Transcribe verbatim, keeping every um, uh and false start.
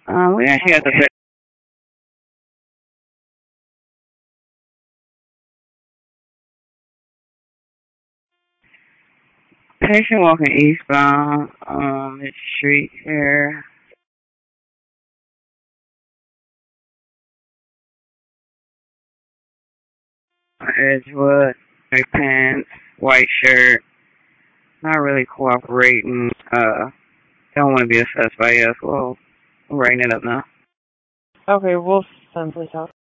Um, we actually got the patient walking eastbound on the street here. Edgewood, white pants, white shirt, not really cooperating. Uh, don't want to be assessed by us. Well, we're writing it up now. Okay, we'll send police out.